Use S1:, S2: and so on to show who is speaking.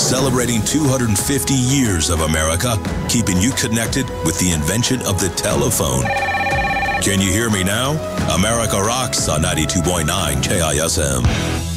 S1: celebrating 250 years of America, keeping you connected with the invention of the telephone. Can you hear me now? America Rocks on 92.9 KISM.